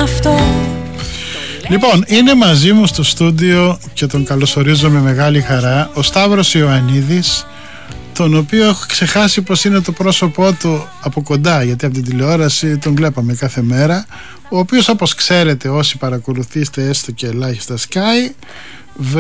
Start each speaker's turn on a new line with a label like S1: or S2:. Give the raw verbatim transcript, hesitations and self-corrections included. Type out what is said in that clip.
S1: αυτό.
S2: Λοιπόν, είναι μαζί μου στο στούντιο και τον καλωσορίζω με μεγάλη χαρά ο Σταύρος Ιωαννίδης, τον οποίο έχω ξεχάσει πως είναι το πρόσωπό του από κοντά, γιατί από την τηλεόραση τον βλέπαμε κάθε μέρα, ο οποίος, όπως ξέρετε όσοι παρακολουθήσετε έστω και ελάχιστα Sky,